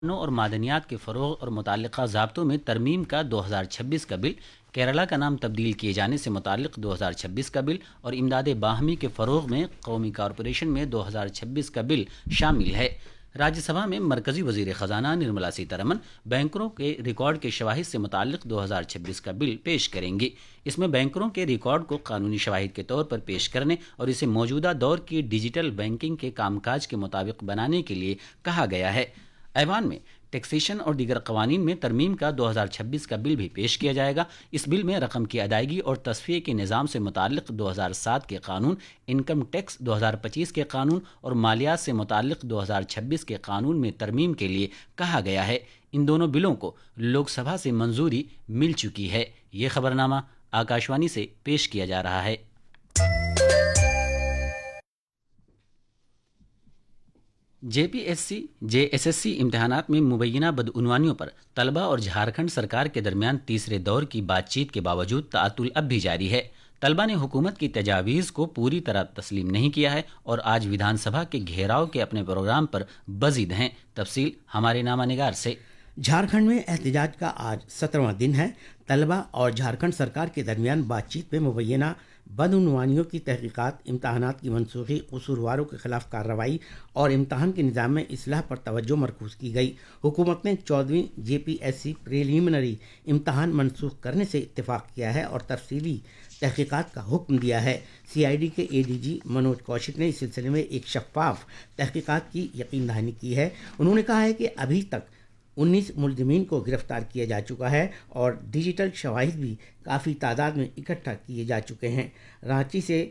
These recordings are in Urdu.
اور معدنیات کے فروغ اور متعلقہ ضابطوں میں ترمیم کا 2026 کا بل، کیرلا کا نام تبدیل کیے جانے سے متعلق 2026 کا بل اور امداد باہمی کے فروغ میں قومی کارپوریشن میں 2026 کا بل شامل ہے۔ راجیہ سبھا میں مرکزی وزیر خزانہ نرملا سیتارمن بینکروں کے ریکارڈ کے شواہد سے متعلق 2026 کا بل پیش کریں گی۔ اس میں بینکروں کے ریکارڈ کو قانونی شواہد کے طور پر پیش کرنے اور اسے موجودہ دور کی ڈیجیٹل بینکنگ کے کام کاج کے مطابق بنانے کے لیے کہا گیا ہے۔ ایوان میں ٹیکسیشن اور دیگر قوانین میں ترمیم کا 2026 کا بل بھی پیش کیا جائے گا۔ اس بل میں رقم کی ادائیگی اور تصفیے کے نظام سے متعلق 2007 کے قانون، انکم ٹیکس 2025 کے قانون اور مالیات سے متعلق 2026 کے قانون میں ترمیم کے لیے کہا گیا ہے۔ ان دونوں بلوں کو لوک سبھا سے منظوری مل چکی ہے۔ یہ خبرنامہ آکاشوانی سے پیش کیا جا رہا ہے۔ JPSC امتحانات میں مبینہ بدعنوانیوں پر طلبہ اور جھارکھنڈ سرکار کے درمیان تیسرے دور کی بات چیت کے باوجود تعطل اب بھی جاری ہے۔ طلبہ نے حکومت کی تجاویز کو پوری طرح تسلیم نہیں کیا ہے اور آج ویدھان سبھا کے گھیراؤ کے اپنے پروگرام پر بضد ہیں۔ تفصیل ہمارے نامہ نگار سے۔ جھارکھنڈ میں احتجاج کا آج 17واں دن ہے۔ طلبہ اور جھارکھنڈ سرکار کے درمیان بات چیت میں مبینہ بدعنوانیوں کی تحقیقات، امتحانات کی منسوخی، قصورواروں کے خلاف کارروائی اور امتحان کے نظام میں اصلاح پر توجہ مرکوز کی گئی۔ حکومت نے 14ویں JPSC پریلیمنری امتحان منسوخ کرنے سے اتفاق کیا ہے اور تفصیلی تحقیقات کا حکم دیا ہے۔ CID کے ADG منوج کوشک نے اس سلسلے میں ایک شفاف تحقیقات کی یقین دہانی کی ہے۔ انہوں نے کہا ہے کہ ابھی تک 19 ملزمین کو گرفتار کیا جا چکا ہے اور ڈیجیٹل شواہد بھی کافی تعداد میں اکٹھا کیے جا چکے ہیں۔ رانچی سے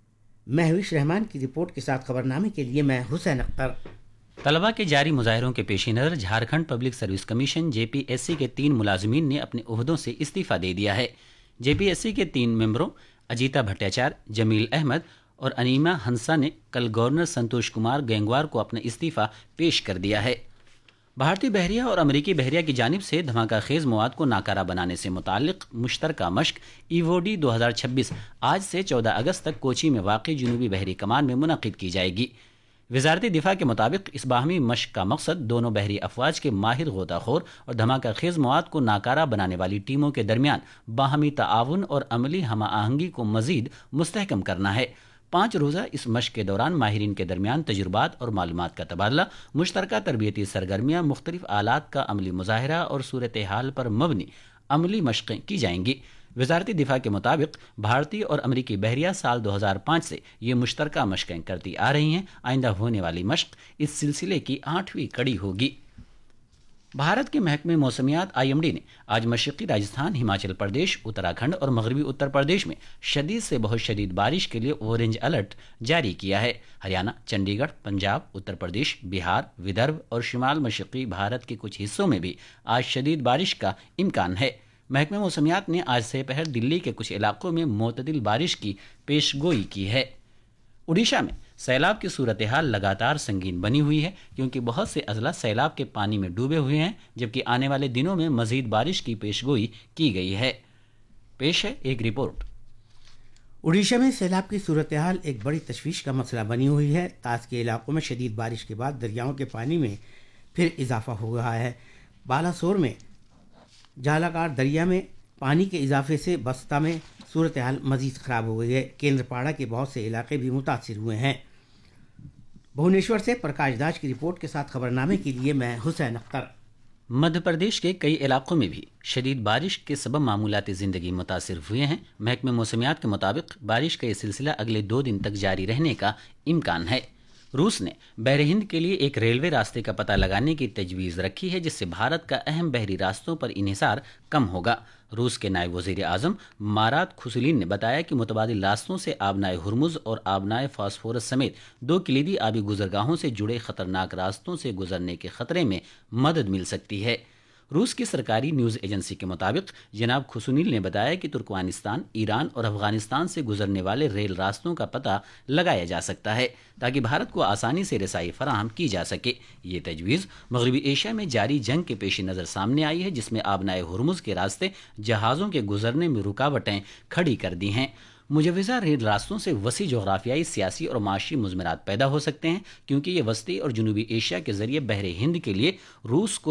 مہوش رحمان کی رپورٹ کے ساتھ خبرنامے کے لیے میں حسین اختر۔ طلبہ کے جاری مظاہروں کے پیش نظر Jharkhand public service commission JPSC کے 3 ملازمین نے اپنے عہدوں سے استعفیٰ دے دیا ہے۔ JPSC کے 3 ممبروں اجیتا بھٹاچاریہ، جمیل احمد اور انیما ہنسا نے کل گورنر سنتوش کمار گینگوار کو اپنا استعفیٰ پیش کر دیا ہے۔ بھارتی بحریہ اور امریکی بحریہ کی جانب سے دھماکہ خیز مواد کو ناکارہ بنانے سے متعلق مشترکہ مشق EVOD 2026 آج سے 14 اگست تک کوچی میں واقع جنوبی بحری کمان میں منعقد کی جائے گی۔ وزارت دفاع کے مطابق اس باہمی مشق کا مقصد دونوں بحری افواج کے ماہر غوطہ خور اور دھماکہ خیز مواد کو ناکارہ بنانے والی ٹیموں کے درمیان باہمی تعاون اور عملی ہم آہنگی کو مزید مستحکم کرنا ہے۔ 5 روزہ اس مشق کے دوران ماہرین کے درمیان تجربات اور معلومات کا تبادلہ، مشترکہ تربیتی سرگرمیاں، مختلف آلات کا عملی مظاہرہ اور صورتحال پر مبنی عملی مشقیں کی جائیں گی۔ وزارت دفاع کے مطابق بھارتی اور امریکی بحریہ سال 2005 سے یہ مشترکہ مشقیں کرتی آ رہی ہیں۔ آئندہ ہونے والی مشق اس سلسلے کی 8ویں کڑی ہوگی۔ بھارت کے محکمہ موسمیات IMD نے آج مشرقی راجستھان، ہماچل پردیش، اتراکھنڈ اور مغربی اتر پردیش میں شدید سے بہت شدید بارش کے لیے اورنج الرٹ جاری کیا ہے۔ ہریانہ، چنڈی گڑھ، پنجاب، اتر پردیش، بہار، ودربھ اور شمال مشرقی بھارت کے کچھ حصوں میں بھی آج شدید بارش کا امکان ہے۔ محکمہ موسمیات نے آج سے پہر دلی کے کچھ علاقوں میں معتدل بارش کی پیش گوئی کی ہے۔ اڈیشہ میں سیلاب کی صورتحال لگاتار سنگین بنی ہوئی ہے کیونکہ بہت سے اضلاع سیلاب کے پانی میں ڈوبے ہوئے ہیں، جبکہ آنے والے دنوں میں مزید بارش کی پیش گوئی کی گئی ہے۔ پیش ہے ایک رپورٹ۔ اڈیشہ میں سیلاب کی صورتحال ایک بڑی تشویش کا مسئلہ بنی ہوئی ہے۔ طاس کے علاقوں میں شدید بارش کے بعد دریاؤں کے پانی میں پھر اضافہ ہو رہا ہے۔ بالاسور میں جالاکار دریا میں پانی کے اضافے سے بستہ میں صورتحال مزید خراب ہو گئی ہے۔ کیندرپاڑا کے بہت سے علاقے بھی متاثر ہوئے ہیں۔ بھونیشور سے پرکاش داس کی رپورٹ کے ساتھ خبرنامے کے لیے میں حسین اختر۔ مدھیہ پردیش کے کئی علاقوں میں بھی شدید بارش کے سبب معمولاتی زندگی متاثر ہوئے ہیں۔ محکمہ موسمیات کے مطابق بارش کا یہ سلسلہ اگلے 2 دن تک جاری رہنے کا امکان ہے۔ روس نے بحر ہند کے لیے ایک ریلوے راستے کا پتہ لگانے کی تجویز رکھی ہے جس سے بھارت کا اہم بحری راستوں پر انحصار کم ہوگا۔ روس کے نائب وزیر اعظم مارات کھسولین نے بتایا کہ متبادل راستوں سے آبنائے ہرمز اور آبنائے فاسفورس سمیت 2 کلیدی آبی گزرگاہوں سے جڑے خطرناک راستوں سے گزرنے کے خطرے میں مدد مل سکتی ہے۔ روس کی سرکاری نیوز ایجنسی کے مطابق جناب کھسونیل نے بتایا کہ ترکمانستان، ایران اور افغانستان سے گزرنے والے ریل راستوں کا پتہ لگایا جا سکتا ہے تاکہ بھارت کو آسانی سے رسائی فراہم کی جا سکے۔ یہ تجویز مغربی ایشیا میں جاری جنگ کے پیش نظر سامنے آئی ہے جس میں آبنائے ہرمز کے راستے جہازوں کے گزرنے میں رکاوٹیں کھڑی کر دی ہیں۔ مجوزہ ریل راستوں سے وسیع جغرافیائی، سیاسی اور معاشی مضمرات پیدا ہو سکتے ہیں، کیونکہ یہ وسطی اور جنوبی ایشیا کے ذریعے بحر ہند کے لیے روس کو